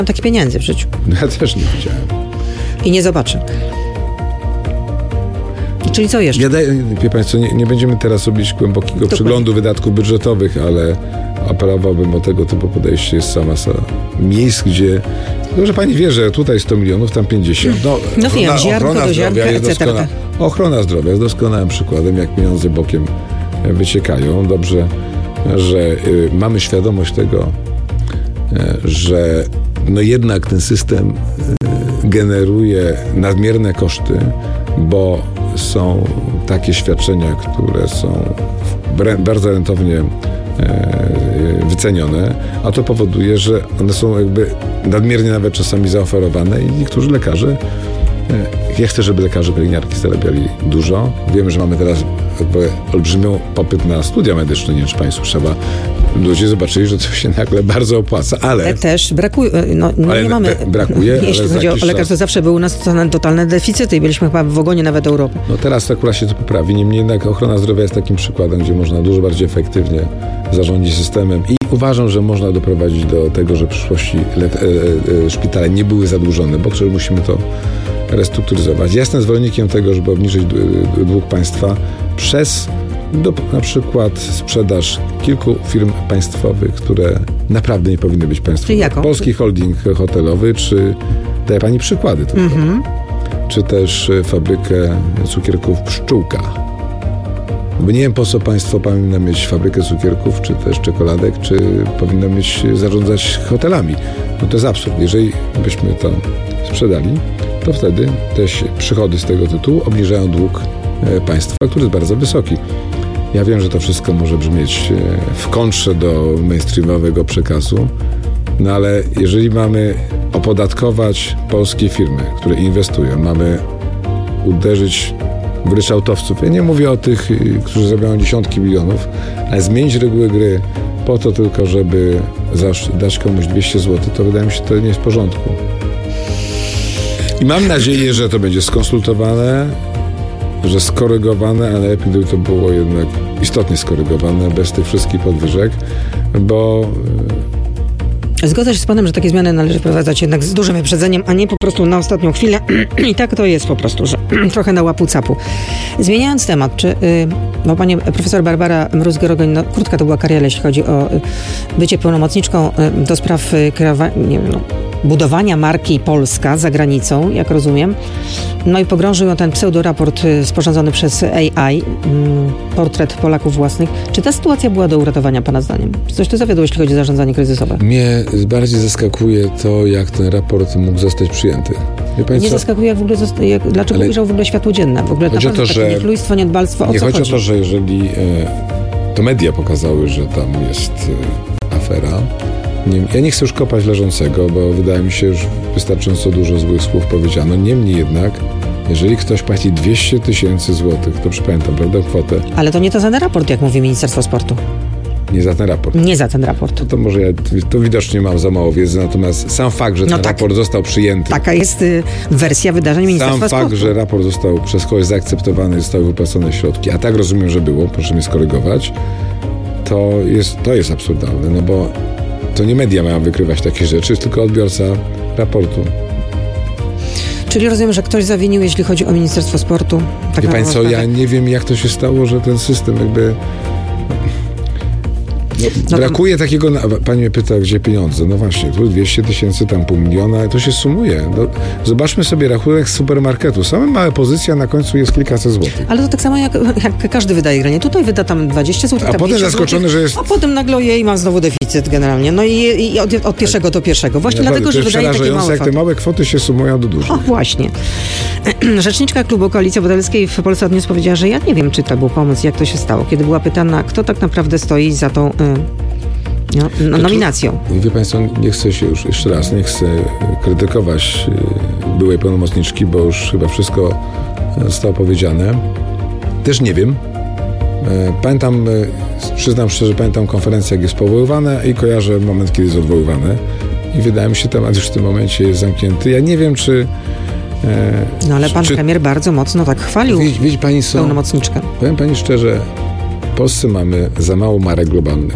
takich pieniędzy w życiu. Ja też nie widziałem. I nie zobaczę. Czyli co jeszcze? Wie państwo, nie będziemy teraz robić głębokiego przeglądu wydatków budżetowych, ale apelowałbym o tego typu podejście. Jest sama masa miejsc, gdzie... Dobrze pani wie, że tutaj 100 milionów, tam 50. No wiem, ziarnko do ziarnka, etc. Ochrona zdrowia jest doskonałym przykładem, jak pieniądze bokiem wyciekają. Dobrze, że mamy świadomość tego, że jednak ten system generuje nadmierne koszty, bo są takie świadczenia, które są bardzo rentownie wycenione, a to powoduje, że one są jakby nadmiernie nawet czasami zaoferowane i niektórzy lekarze, ja chcę, żeby lekarze pielęgniarki zarabiali dużo. Wiemy, że mamy teraz olbrzymią popyt na studia medyczne, nie wiem, czy państwu trzeba. Ludzie zobaczyli, że to się nagle bardzo opłaca, ale... Też brakuje, nie mamy... Brakuje, jeśli chodzi o lekarstwo, zawsze były u nas totalne deficyty i byliśmy chyba w ogonie nawet Europy. Teraz akurat się to poprawi, niemniej jednak ochrona zdrowia jest takim przykładem, gdzie można dużo bardziej efektywnie zarządzić systemem i uważam, że można doprowadzić do tego, że w przyszłości szpitale nie były zadłużone, bo też musimy to restrukturyzować. Ja jestem zwolennikiem tego, żeby obniżyć dług państwa przez na przykład sprzedaż kilku firm państwowych, które naprawdę nie powinny być państwowe. Jaką? Polski Holding Hotelowy, czy daję pani przykłady tylko, czy też fabrykę cukierków Pszczółka. Bo nie wiem, po co państwo powinno mieć fabrykę cukierków, czy też czekoladek, czy powinno zarządzać hotelami. To jest absurd. Jeżeli byśmy to sprzedali, to wtedy też przychody z tego tytułu obniżają dług państwa, który jest bardzo wysoki. Ja wiem, że to wszystko może brzmieć w kontrze do mainstreamowego przekazu, ale jeżeli mamy opodatkować polskie firmy, które inwestują, mamy uderzyć w ryczałtowców. Ja nie mówię o tych, którzy zarabiają dziesiątki milionów, ale zmienić reguły gry po to tylko, żeby dać komuś 200 zł, to wydaje mi się, to nie jest w porządku. I mam nadzieję, że to będzie skonsultowane, że skorygowane, ale lepiej gdyby to było jednak istotnie skorygowane, bez tych wszystkich podwyżek, bo... Zgodzę się z panem, że takie zmiany należy wprowadzać jednak z dużym wyprzedzeniem, a nie po prostu na ostatnią chwilę. I tak to jest po prostu, że trochę na łapu-capu. Zmieniając temat, czy pani profesor Barbara Mróz-Gerogoń, krótka to była kariera, jeśli chodzi o bycie pełnomocniczką do spraw budowania marki Polska za granicą, jak rozumiem. No i pogrążył ją ten pseudoraport sporządzony przez AI, portret Polaków własnych. Czy ta sytuacja była do uratowania pana zdaniem? Czy coś to zawiodło, jeśli chodzi o zarządzanie kryzysowe? Mnie bardziej zaskakuje to, jak ten raport mógł zostać przyjęty. Nie zaskakuje, jak w ogóle dlaczego ujrzał w ogóle światło dzienne? W ogóle chodzi o to, że niechlujstwo, niedbalstwo, o co chodzi? Chodzi o to, że jeżeli to media pokazały, że tam jest afera, ja nie chcę już kopać leżącego, bo wydaje mi się, że wystarczająco dużo złych słów powiedziano. Niemniej jednak, jeżeli ktoś płaci 200 000 złotych, to przypamiętam, prawda, kwotę. Ale to nie to za ten raport, jak mówi Ministerstwo Sportu. Nie za ten raport. Nie za ten raport. To może ja to widocznie mam za mało wiedzy, natomiast sam fakt, że ten raport został przyjęty. Taka jest wersja wydarzeń Ministerstwa Sportu. Sam fakt, że raport został przez kogoś zaakceptowany, zostały wypłacone środki, a tak rozumiem, że było, proszę mnie skorygować, to jest absurdalne, no bo to nie media mają wykrywać takie rzeczy, tylko odbiorca raportu. Czyli rozumiem, że ktoś zawinił, jeśli chodzi o Ministerstwo Sportu. Wie państwo, ja nie wiem, jak to się stało, że ten system jakby... brakuje takiego... Pani mnie pyta, gdzie pieniądze. No właśnie, tu 200 000, tam 500 000, to się sumuje. Zobaczmy sobie rachunek z supermarketu. Same małe pozycja, na końcu jest kilkaset złotych. Ale to tak samo jak każdy wydaje granie. Tutaj wyda tam 20 zł, a potem zaskoczony, że jest... A potem nagle ojej, mam znowu deficyt generalnie. No i od pierwszego do pierwszego. Właśnie dlatego, że wydaje takie małe jak te małe kwoty się sumują do dużych. O, właśnie. Rzeczniczka klubu Koalicji Obywatelskiej w Polsce News powiedziała, że ja nie wiem, czy to był pomysł, jak to się stało. Kiedy była pytana, kto tak naprawdę stoi za tą nominacją. Wie państwo, nie chcę się już jeszcze raz, nie chcę krytykować byłej pełnomocniczki, bo już chyba wszystko zostało powiedziane. Też nie wiem. Pamiętam, przyznam szczerze, pamiętam konferencję, jak jest powoływane i kojarzę moment, kiedy jest odwoływane. I wydaje mi się, temat już w tym momencie jest zamknięty. Ja nie wiem, czy... ale pan premier bardzo mocno tak chwalił pełnomocniczkę. Powiem pani szczerze, w Polsce mamy za mało marek globalnych.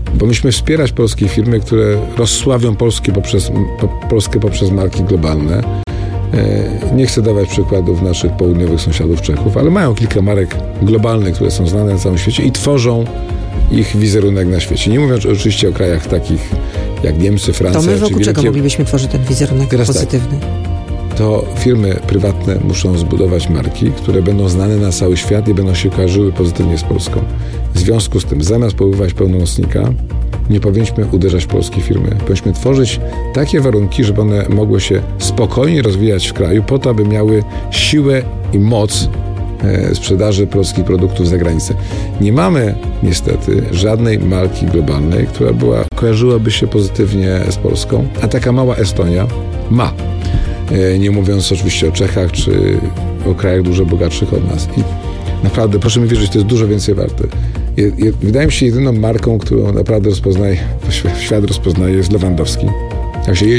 Powinniśmy wspierać polskie firmy, które rozsławią Polskę poprzez marki globalne. Nie chcę dawać przykładów naszych południowych sąsiadów Czechów, ale mają kilka marek globalnych, które są znane na całym świecie i tworzą ich wizerunek na świecie. Nie mówiąc oczywiście o krajach takich jak Niemcy, Francja. To my wokół czego moglibyśmy tworzyć ten wizerunek pozytywny? To firmy prywatne muszą zbudować marki, które będą znane na cały świat i będą się kojarzyły pozytywnie z Polską. W związku z tym, zamiast powoływać pełnomocnika, nie powinniśmy uderzać w polskie firmy. Powinniśmy tworzyć takie warunki, żeby one mogły się spokojnie rozwijać w kraju, po to, aby miały siłę i moc sprzedaży polskich produktów za granicę. Nie mamy niestety żadnej marki globalnej, która kojarzyłaby się pozytywnie z Polską, a taka mała Estonia ma. Nie mówiąc oczywiście o Czechach, czy o krajach dużo bogatszych od nas. I naprawdę, proszę mi wierzyć, to jest dużo więcej warte. Wydaje mi się, jedyną marką, którą naprawdę świat rozpoznaje, jest Lewandowski. Jak się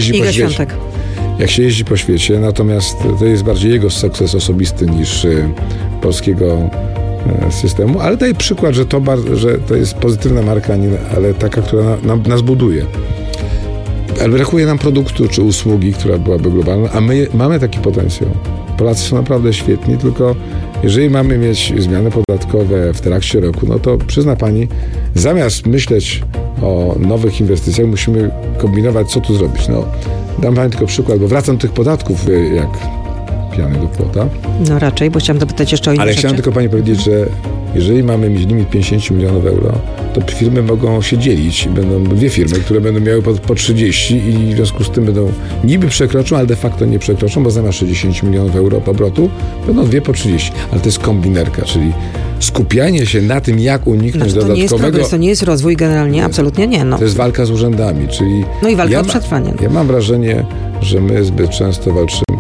jeździ po świecie, natomiast to jest bardziej jego sukces osobisty niż polskiego systemu, ale daje przykład, że to jest pozytywna marka, ale taka, która nas buduje. Ale brakuje nam produktu czy usługi, która byłaby globalna, a my mamy taki potencjał. Polacy są naprawdę świetni, tylko jeżeli mamy mieć zmiany podatkowe w trakcie roku, no to przyzna pani, zamiast myśleć o nowych inwestycjach, musimy kombinować, co tu zrobić. No, dam pani tylko przykład, bo wracam do tych podatków jak pijany do płota. No raczej, bo chciałam dopytać jeszcze o inne Ale rzeczy. chciałem tylko pani powiedzieć, że jeżeli mamy mieć limit 50 milionów euro, to firmy mogą się dzielić. Będą dwie firmy, które będą miały po 30 i w związku z tym niby przekroczą, ale de facto nie przekroczą, bo zamiast 60 milionów euro obrotu będą dwie po 30. Ale to jest kombinerka, czyli skupianie się na tym, jak uniknąć dodatkowego... To nie jest progres, to nie jest rozwój generalnie, absolutnie nie. No. To jest walka z urzędami, czyli... No i walka o przetrwanie. Ja mam wrażenie, że my zbyt często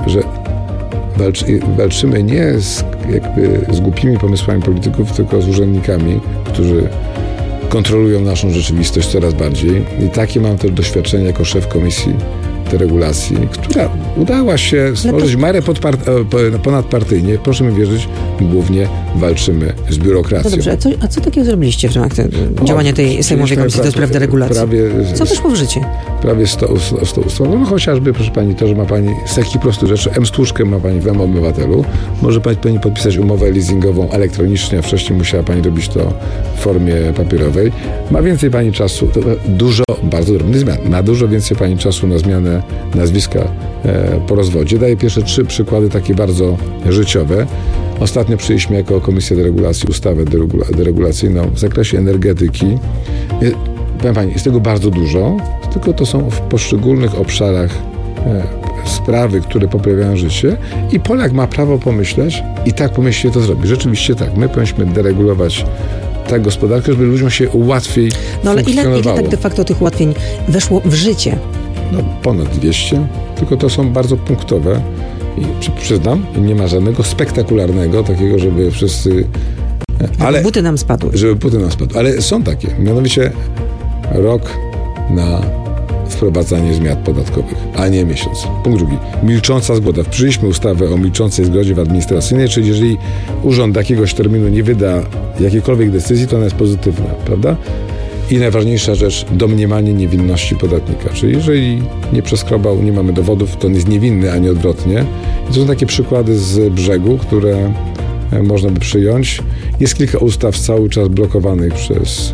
walczymy nie z głupimi pomysłami polityków, tylko z urzędnikami, którzy kontrolują naszą rzeczywistość coraz bardziej. I takie mam też doświadczenie jako szef komisji deregulacji, która udała się stworzyć marę ponadpartyjnie. Proszę mi wierzyć, głównie walczymy z biurokracją. No dobrze, a co takiego zrobiliście w ramach działania tej Sejmowej Komisji do Spraw Deregulacji? Co weszło w życie? Prawie 100 ustaw. No chociażby, proszę pani, to, że ma pani z takich prostych rzeczy, M-stłuczkę ma pani w M-Obywatelu. Może pani podpisać umowę leasingową elektronicznie, a wcześniej musiała pani robić to w formie papierowej. Ma więcej pani czasu, to dużo bardzo drobnych zmian. Ma dużo więcej pani czasu na zmianę nazwiska po rozwodzie. Daję pierwsze 3 przykłady takie bardzo życiowe. Ostatnio przyjęliśmy jako Komisja Deregulacji ustawę deregulacyjną w zakresie energetyki. Powiem pani, jest tego bardzo dużo, tylko to są w poszczególnych obszarach sprawy, które poprawiają życie i Polak ma prawo pomyśleć i tak pomyślnie to zrobi. Rzeczywiście tak, my powinniśmy deregulować tak gospodarkę, żeby ludziom się łatwiej No ale funkcjonowało. ile tak de facto tych ułatwień weszło w życie? No ponad 200, tylko to są bardzo punktowe i przyznam, nie ma żadnego spektakularnego, takiego, żeby wszyscy... Żeby buty nam spadły. Ale są takie, mianowicie rok na wprowadzanie zmian podatkowych, a nie miesiąc. Punkt drugi. Milcząca zgoda. Przyjęliśmy ustawę o milczącej zgodzie w administracyjnej, czyli jeżeli urząd jakiegoś terminu nie wyda jakiejkolwiek decyzji, to ona jest pozytywna, prawda? I najważniejsza rzecz, domniemanie niewinności podatnika. Czyli jeżeli nie przeskrobał, nie mamy dowodów, to on jest niewinny, a nie odwrotnie. I to są takie przykłady z brzegu, które można by przyjąć. Jest kilka ustaw cały czas blokowanych przez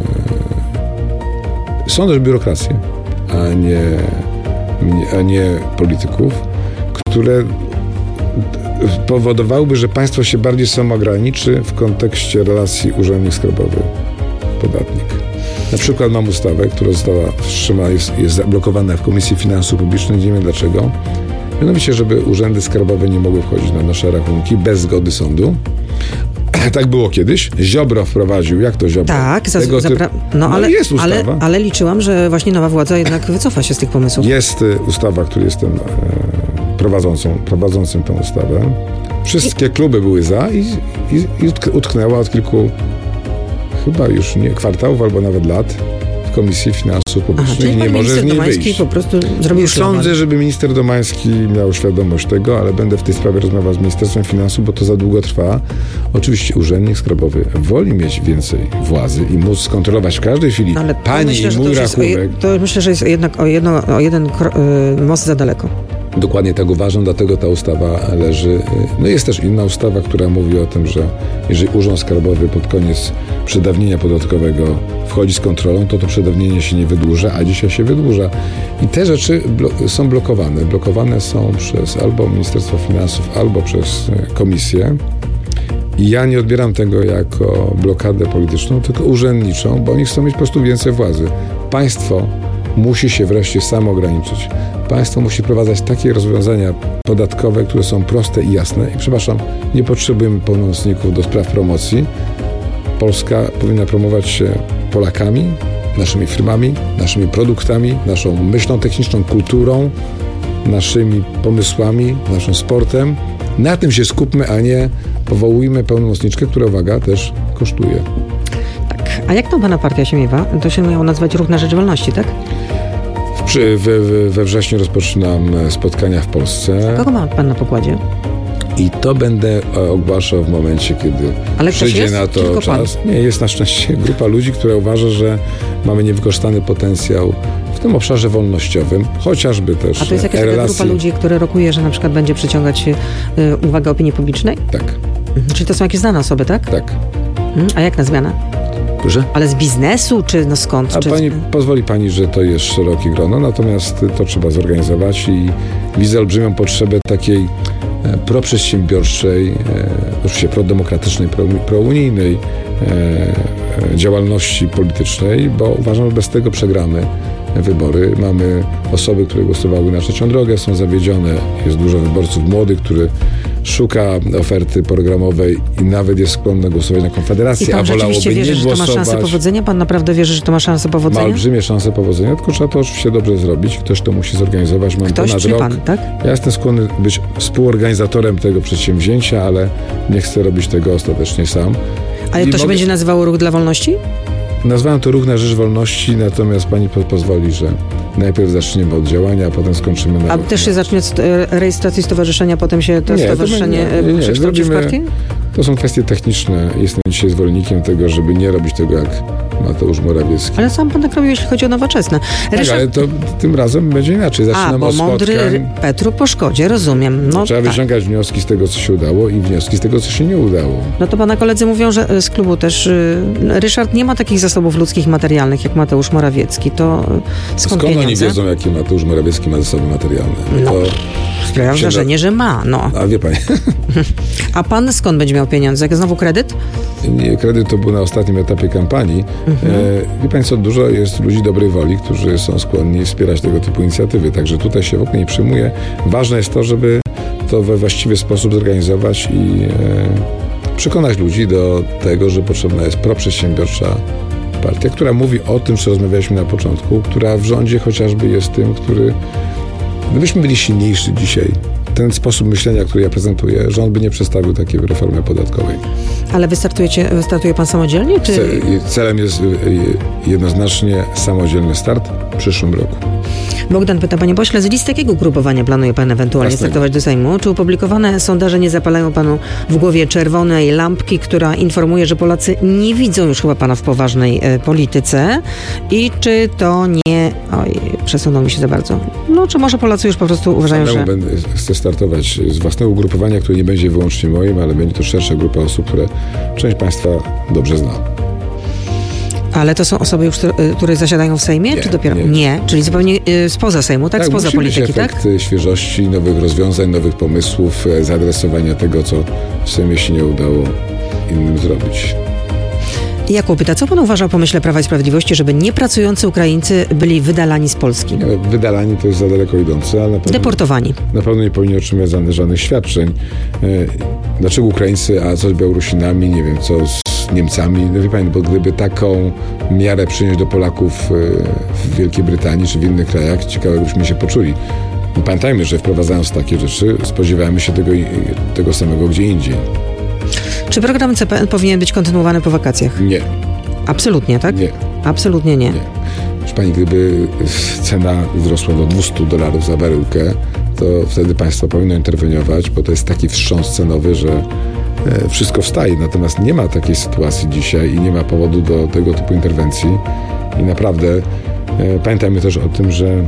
są też biurokrację, a nie polityków, które powodowałyby, że państwo się bardziej samoograniczy w kontekście relacji urzędnik-skarbowy-podatnik. Na przykład mam ustawę, która została wstrzymana, jest zablokowana w Komisji Finansów Publicznych, nie wiem dlaczego. Mianowicie, żeby urzędy skarbowe nie mogły wchodzić na nasze rachunki bez zgody sądu. Tak było kiedyś. Ziobro wprowadził. Jak to Ziobro? Tak, jest ustawa. Ale liczyłam, że właśnie nowa władza jednak wycofa się z tych pomysłów. Jest ustawa, który jestem prowadzącym tę ustawę. Wszystkie kluby były za i utknęła od kilku chyba już nie kwartałów albo nawet lat w Komisji Finansów Publicznych czyli i nie może z niej wyjść. Po prostu zrobił Sądzę, żeby minister Domański miał świadomość tego, ale będę w tej sprawie rozmawiał z Ministerstwem Finansów, bo to za długo trwa. Oczywiście urzędnik skarbowy woli mieć więcej władzy i móc skontrolować w każdej chwili pani i mój rachunek. To myślę, że jest jednak o jeden most za daleko. Dokładnie tak uważam, dlatego ta ustawa leży. No jest też inna ustawa, która mówi o tym, że jeżeli Urząd Skarbowy pod koniec przedawnienia podatkowego wchodzi z kontrolą, to przedawnienie się nie wydłuża, a dzisiaj się wydłuża. I te rzeczy są blokowane. Blokowane są przez albo Ministerstwo Finansów, albo przez Komisję. I ja nie odbieram tego jako blokadę polityczną, tylko urzędniczą, bo oni chcą mieć po prostu więcej władzy. Państwo musi się wreszcie samo ograniczyć. Państwo musi wprowadzać takie rozwiązania podatkowe, które są proste i jasne. I przepraszam, nie potrzebujemy pełnomocników do spraw promocji. Polska powinna promować się Polakami, naszymi firmami, naszymi produktami, naszą myślą techniczną, kulturą, naszymi pomysłami, naszym sportem. Na tym się skupmy, a nie powołujmy pełnomocniczkę, która, uwaga, też kosztuje. Tak. A jak to pana partia się miewa? To się miało nazwać Ruch na Rzecz Wolności, tak? We wrześniu rozpoczynam spotkania w Polsce. Kogo ma pan na pokładzie? I to będę ogłaszał w momencie, kiedy przyjdzie na to czas. Nie, jest na szczęście grupa ludzi, która uważa, że mamy niewykorzystany potencjał w tym obszarze wolnościowym, chociażby też. A to jest jakaś taka grupa ludzi, która rokuje, że na przykład będzie przyciągać uwagę opinii publicznej? Tak. Czyli to są jakieś znane osoby, tak? Tak. A jak nazwiane? Proszę? Ale z biznesu, czy no skąd? A pozwoli pani, że to jest szerokie grono, natomiast to trzeba zorganizować i widzę olbrzymią potrzebę takiej proprzedsiębiorczej, oczywiście prodemokratycznej, prounijnej działalności politycznej, bo uważam, że bez tego przegramy wybory. Mamy osoby, które głosowały na trzecią drogę, są zawiedzione. Jest dużo wyborców młodych, który szuka oferty programowej i nawet jest skłonny głosować na Konfederację, a wolałoby nie wierzy, głosować. Że to ma szansę powodzenia? Pan naprawdę wierzy, że to ma szansę powodzenia? Ma olbrzymie szanse powodzenia, tylko trzeba to oczywiście dobrze zrobić. Ktoś to musi zorganizować. Mam ponad rok. Pan, tak? Ja jestem skłonny być współorganizatorem tego przedsięwzięcia, ale nie chcę robić tego ostatecznie sam. Ale to się będzie nazywało Ruch dla Wolności? Nazwałem to Ruch na Rzecz Wolności, natomiast pani pozwoli, że najpierw zaczniemy od działania, a potem skończymy na... A też się zacznie od rejestracji stowarzyszenia, potem się to stowarzyszenie przekształci w partię? To są kwestie techniczne. Jestem dzisiaj zwolennikiem tego, żeby nie robić tego jak Mateusz Morawiecki. Ale sam pan tak robił, jeśli chodzi o Nowoczesne. Tak, ale to tym razem będzie inaczej. Zaczynamy od spotkań. Mądry Petru po szkodzie, rozumiem. No, trzeba wyciągać wnioski z tego, co się udało i wnioski z tego, co się nie udało. No to pana koledzy mówią, że z klubu też Ryszard nie ma takich zasobów ludzkich materialnych jak Mateusz Morawiecki. To skąd pieniądze? Oni wiedzą, jakie Mateusz Morawiecki ma zasoby materialne? No, sprawiam wrażenie, że ma. No. A wie pani. A pan skąd będzie miał pieniądze? Znowu kredyt? Nie, kredyt to był na ostatnim etapie kampanii. Wie pani co, dużo jest ludzi dobrej woli, którzy są skłonni wspierać tego typu inicjatywy, także tutaj się w ogóle nie przyjmuje. Ważne jest to, żeby to we właściwy sposób zorganizować i przekonać ludzi do tego, że potrzebna jest proprzedsiębiorcza partia, która mówi o tym, co rozmawialiśmy na początku, która w rządzie chociażby jest tym, który... Gdybyśmy byli silniejsi dzisiaj, ten sposób myślenia, który ja prezentuję, rząd by nie przedstawił takiej reformy podatkowej. Ale startuje pan samodzielnie? Czy... Celem jest jednoznacznie samodzielny start w przyszłym roku. Bogdan pyta, panie pośle, z listy jakiego grupowania planuje pan ewentualnie startować do Sejmu? Czy upublikowane sondaże nie zapalają panu w głowie czerwonej lampki, która informuje, że Polacy nie widzą już chyba pana w poważnej polityce? I czy to nie... Oj, przesunął mi się za bardzo. No, czy może Polacy już po prostu uważają, że... Chcę startować z własnego ugrupowania, które nie będzie wyłącznie moim, ale będzie to szersza grupa osób, które część państwa dobrze zna. Ale to są osoby już, które zasiadają w Sejmie? Nie, czy dopiero? Nie. Czyli zupełnie spoza Sejmu, tak? Spoza polityki, tak? Świeżości, nowych rozwiązań, nowych pomysłów, zaadresowania tego, co w Sejmie się nie udało innym zrobić. Jakub pyta, co pan uważa o pomyśle Prawa i Sprawiedliwości, żeby niepracujący Ukraińcy byli wydalani z Polski? Wydalani to jest za daleko idące, ale na pewno... Deportowani. Na pewno nie powinni otrzymać żadnych świadczeń. Dlaczego Ukraińcy, a co z Białorusinami, nie wiem, co z Niemcami? No wie pani, bo gdyby taką miarę przynieść do Polaków w Wielkiej Brytanii czy w innych krajach, ciekawe byśmy się poczuli. No pamiętajmy, że wprowadzając takie rzeczy, spodziewamy się tego samego gdzie indziej. Czy program CPN powinien być kontynuowany po wakacjach? Nie. Absolutnie, tak? Nie. Absolutnie nie. pani, gdyby cena wzrosła do $200 za baryłkę, to wtedy państwo powinno interweniować, bo to jest taki wstrząs cenowy, że wszystko wstaje. Natomiast nie ma takiej sytuacji dzisiaj i nie ma powodu do tego typu interwencji. I naprawdę pamiętajmy też o tym, że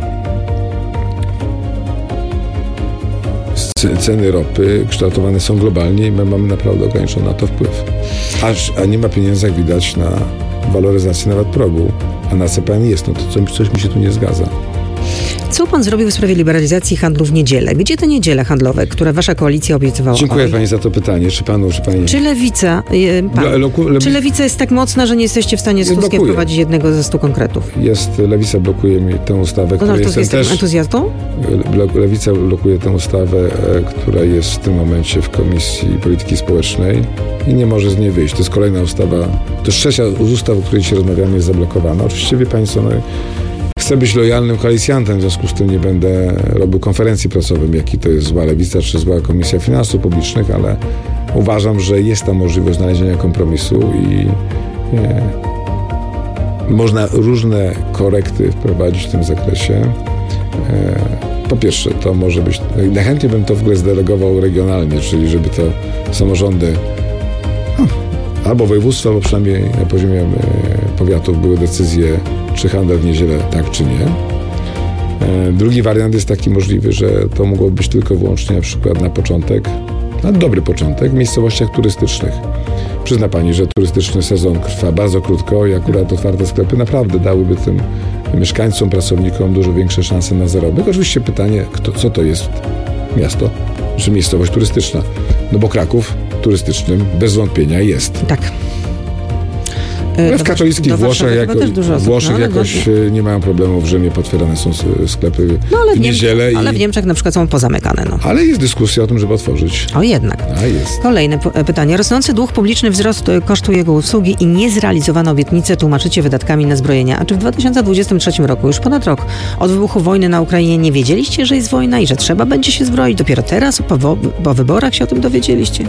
ceny ropy kształtowane są globalnie i my mamy naprawdę ograniczony na to wpływ. A nie ma pieniędzy, jak widać, na waloryzację nawet progu, a na CPN jest. No to coś mi się tu nie zgadza. Co pan zrobił w sprawie liberalizacji handlu w niedzielę? Gdzie te niedziele handlowe, które wasza koalicja obiecywała? Dziękuję pani za to pytanie. Czy pani... Czy lewica, czy lewica jest tak mocna, że nie jesteście w stanie z Tuskiem wprowadzić jednego ze 100 konkretów? Lewica blokuje mi tę ustawę, która jest też... entuzjastą? Lewica blokuje tę ustawę, która jest w tym momencie w Komisji Polityki Społecznej i nie może z niej wyjść. To jest kolejna ustawa, to jest trzecia z ustaw, o której dzisiaj rozmawiamy, jest zablokowana. Oczywiście wie pani co, chcę być lojalnym koalicjantem, w związku z tym nie będę robił konferencji prasowej, jaki to jest zła lewica, czy zła Komisja Finansów Publicznych, ale uważam, że jest tam możliwość znalezienia kompromisu i można różne korekty wprowadzić w tym zakresie. Po pierwsze, to może być, najchętniej bym to w ogóle zdelegował regionalnie, czyli żeby to samorządy albo województwa, albo przynajmniej na poziomie powiatów były decyzje, czy handel w niedzielę tak, czy nie. Drugi wariant jest taki możliwy, że to mogło być tylko wyłącznie na przykład na początek, na dobry początek, w miejscowościach turystycznych. Przyzna pani, że turystyczny sezon trwa bardzo krótko i akurat otwarte sklepy naprawdę dałyby tym mieszkańcom, pracownikom dużo większe szanse na zarobek. Oczywiście pytanie, co to jest miasto, czy miejscowość turystyczna. No bo Kraków turystycznym bez wątpienia jest. Tak. Ale w katolickich Włoszech jakoś nie mają problemu, w Rzymie potwierane są sklepy w niedzielę. Ale w Niemczech na przykład są pozamykane. Ale jest dyskusja o tym, żeby otworzyć. O jednak. Jest. Kolejne pytanie. Rosnący dług publiczny, wzrost kosztu jego usługi i niezrealizowane obietnice tłumaczycie wydatkami na zbrojenia. A czy w 2023 roku, już ponad rok od wybuchu wojny na Ukrainie, nie wiedzieliście, że jest wojna i że trzeba będzie się zbroić? Dopiero teraz, po wyborach się o tym dowiedzieliście?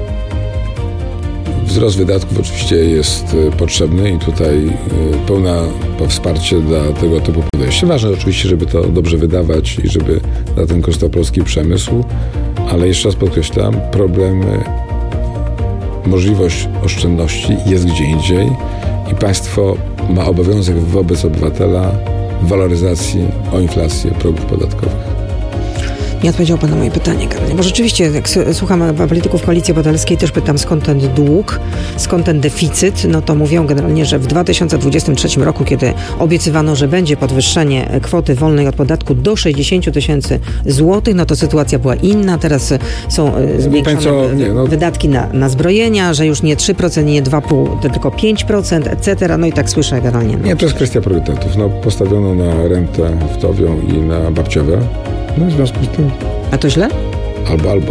Wzrost wydatków oczywiście jest potrzebny i tutaj pełne wsparcie dla tego typu podejścia. Ważne oczywiście, żeby to dobrze wydawać i żeby na tym korzystał polski przemysł, ale jeszcze raz podkreślam, możliwość oszczędności jest gdzie indziej i państwo ma obowiązek wobec obywatela waloryzacji o inflację progów podatkowych. Nie odpowiedział pan na moje pytanie, Karol. Bo rzeczywiście, jak słucham polityków Koalicji Obywatelskiej, też pytam, skąd ten dług, skąd ten deficyt, no to mówią generalnie, że w 2023 roku, kiedy obiecywano, że będzie podwyższenie kwoty wolnej od podatku do 60 000 złotych, no to sytuacja była inna. Teraz są zwiększone wydatki na zbrojenia, że już nie 3%, nie 2,5%, tylko 5%, etc. No i tak słyszę generalnie. Nie, to jest kwestia priorytetów. Postawiono na rentę wdowią i na babciowe. No w związku z tym... A to źle? Albo.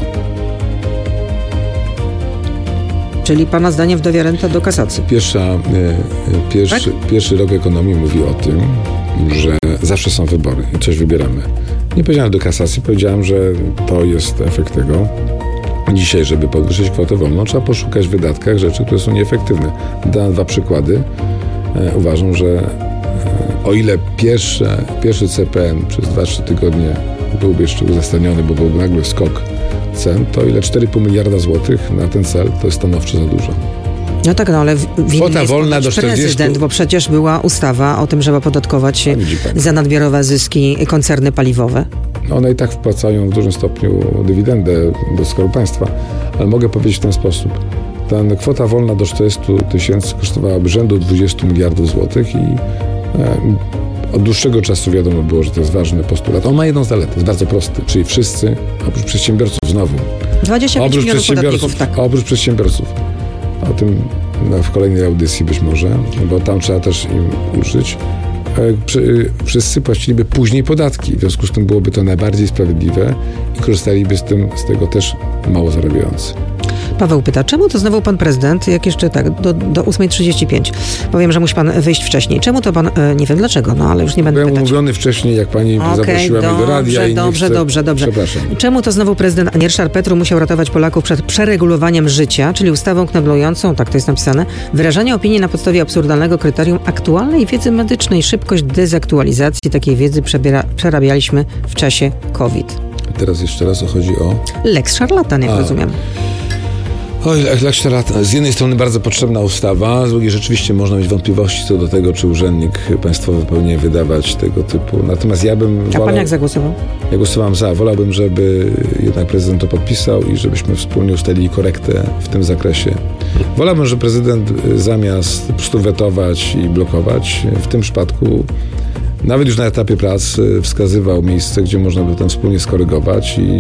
Czyli pana zdaniem wdowia renta do kasacji? Pierwszy rok ekonomii mówi o tym, że zawsze są wybory i coś wybieramy. Nie powiedziałem do kasacji, powiedziałem, że to jest efekt tego. Dzisiaj, żeby podwyższyć kwotę wolną, trzeba poszukać w wydatkach rzeczy, które są nieefektywne. Dam 2 przykłady. Uważam, że o ile pierwszy CPN przez 2-3 tygodnie byłby jeszcze uzasadniony, bo byłby nagle skok cen, to ile 4,5 miliarda złotych na ten cel to jest stanowczo za dużo. No tak, ale kwota wolna do 40... prezydent, bo przecież była ustawa o tym, żeby opodatkować za nadmiarowe zyski koncerny paliwowe. One i tak wpłacają w dużym stopniu dywidendę do Skarbu Państwa, ale mogę powiedzieć w ten sposób. Ta kwota wolna do 40 000 kosztowałaby rzędu 20 miliardów złotych i od dłuższego czasu wiadomo było, że to jest ważny postulat. On ma jedną zaletę, jest bardzo prosty, czyli wszyscy, oprócz przedsiębiorców znowu. 25 milionów podatników, tak. Oprócz przedsiębiorców. O tym w kolejnej audycji być może, bo tam trzeba też im użyć. Wszyscy płaciliby później podatki. W związku z tym byłoby to najbardziej sprawiedliwe i korzystaliby z tego też mało zarabiający. Paweł pyta, czemu to znowu pan prezydent, jak jeszcze tak, do 8:35? Powiem, że musi pan wyjść wcześniej. Czemu to pan, nie wiem dlaczego, no ale już nie będę Byłem pytać. umówiony wcześniej, jak pani zaprosiła mnie do radia i Dobrze. Przepraszam. Czemu to znowu prezydent, a nie Ryszard Petru musiał ratować Polaków przed przeregulowaniem życia, czyli ustawą kneblującą, tak to jest napisane, wyrażanie opinii na podstawie absurdalnego kryterium aktualnej wiedzy medycznej. Szybkość dezaktualizacji takiej wiedzy przerabialiśmy w czasie COVID. Teraz jeszcze raz chodzi o... Lex szarlatan, jak rozumiem. Oj, Lex szarlatan. Z jednej strony bardzo potrzebna ustawa, z drugiej rzeczywiście można mieć wątpliwości co do tego, czy urzędnik państwowy powinien wydawać tego typu. Natomiast ja bym wolał... A pan jak zagłosował? Ja głosowałem za. Wolałbym, żeby jednak prezydent to podpisał i żebyśmy wspólnie ustalili korektę w tym zakresie. Wolałbym, że prezydent zamiast po prostu wetować i blokować, w tym przypadku nawet już na etapie prac wskazywał miejsce, gdzie można by to wspólnie skorygować i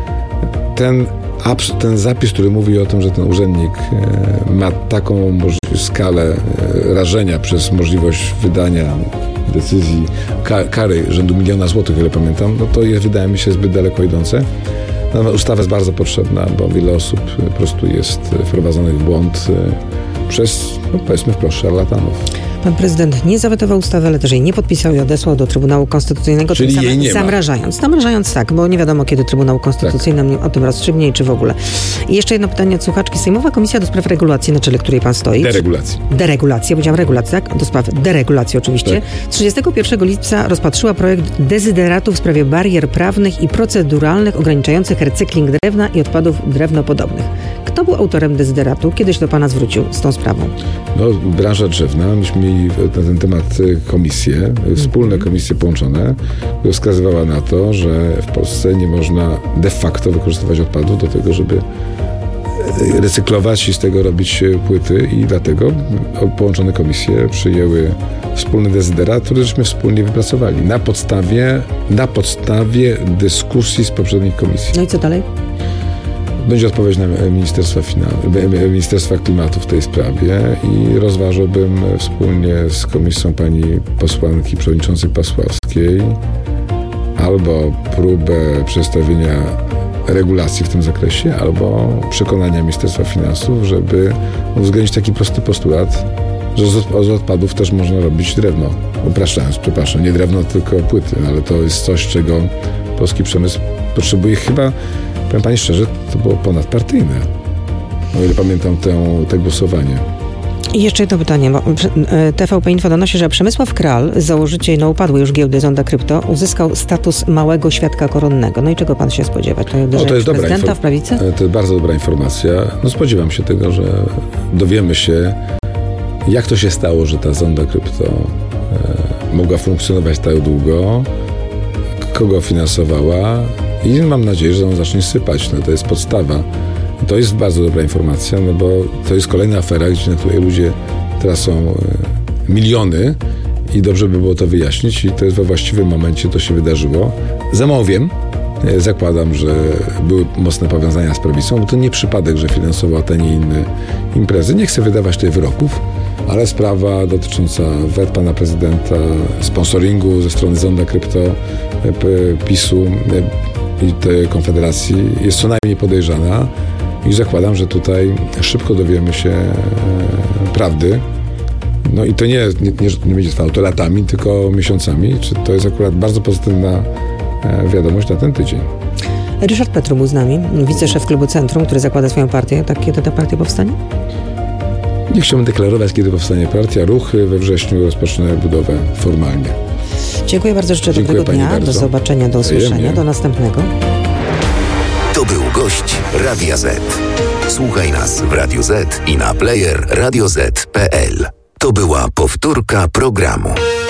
ten zapis, który mówi o tym, że ten urzędnik ma taką skalę rażenia przez możliwość wydania decyzji, kary rzędu 1 000 000 złotych, ile pamiętam, no to jest, wydaje mi się, zbyt daleko idące. Natomiast ustawa jest bardzo potrzebna, bo wiele osób po prostu jest wprowadzonych w błąd przez, no powiedzmy wprost, szarlatanów. Pan prezydent nie zawetował ustawy, ale też jej nie podpisał i odesłał do Trybunału Konstytucyjnego. Czyli tym jej nie zamrażając. Zamrażając tak, bo nie wiadomo, kiedy Trybunał Konstytucyjny o tym rozstrzygnie i czy w ogóle. I jeszcze jedno pytanie od słuchaczki. Sejmowa Komisja do Spraw Regulacji, na czele której pan stoi. Deregulacji, powiedziałam regulacji, tak? Do spraw deregulacji oczywiście. Tak. 31 lipca rozpatrzyła projekt dezyderatu w sprawie barier prawnych i proceduralnych ograniczających recykling drewna i odpadów drewnopodobnych. Kto był autorem dezyderatu? Kiedy się do pana zwrócił z tą sprawą? No, branża drzewna. Myśmy mieli na ten temat komisje, wspólne komisje połączone, która wskazywała na to, że w Polsce nie można de facto wykorzystywać odpadów do tego, żeby recyklować i z tego robić płyty i dlatego połączone komisje przyjęły wspólny dezyderat, który żeśmy wspólnie wypracowali na podstawie dyskusji z poprzednich komisji. No i co dalej? Będzie odpowiedź na Ministerstwa Klimatu w tej sprawie i rozważyłbym wspólnie z komisją pani posłanki przewodniczącej Pasławskiej albo próbę przedstawienia regulacji w tym zakresie, albo przekonania Ministerstwa Finansów, żeby uwzględnić taki prosty postulat, że z odpadów też można robić drewno. Upraszczając, przepraszam, nie drewno, tylko płyty, ale to jest coś, czego polski przemysł potrzebuje. Chyba, powiem pani szczerze, to było ponadpartyjne, o ile pamiętam te głosowanie. I jeszcze jedno pytanie, bo TVP Info donosi, że Przemysław Kral, założyciel upadłej już giełdy Zonda Krypto, uzyskał status małego świadka koronnego. No i czego pan się spodziewa? To jest prezydenta w prawicy? To jest bardzo dobra informacja. No spodziewam się tego, że dowiemy się, jak to się stało, że ta Zonda Krypto mogła funkcjonować tak długo, kogo finansowała i mam nadzieję, że on zacznie sypać. No to jest podstawa. To jest bardzo dobra informacja, no bo to jest kolejna afera, na której ludzie teraz są miliony i dobrze by było to wyjaśnić i to jest we właściwym momencie to się wydarzyło. Za mało wiem, zakładam, że były mocne powiązania z prawicą, bo to nie przypadek, że finansowała te nie inne imprezy. Nie chcę wydawać tutaj wyroków, ale sprawa dotycząca wet pana prezydenta, sponsoringu ze strony Zonda Krypto, PiS-u i tej Konfederacji jest co najmniej podejrzana i zakładam, że tutaj szybko dowiemy się prawdy. No i to nie będzie trwało to latami, tylko miesiącami. Czy to jest akurat bardzo pozytywna wiadomość na ten tydzień. Ryszard Petru był z nami, wiceszef klubu Centrum, który zakłada swoją partię. Tak, kiedy ta partia powstanie? Nie chciałbym deklarować, kiedy powstanie partia. Ruchy we wrześniu rozpoczynają budowę formalnie. Dziękuję bardzo, życzę dobrego dnia. Bardzo. Do zobaczenia, do usłyszenia, do następnego. To był gość Radia Z. Słuchaj nas w Radio Z i na player radioz.pl. To była powtórka programu.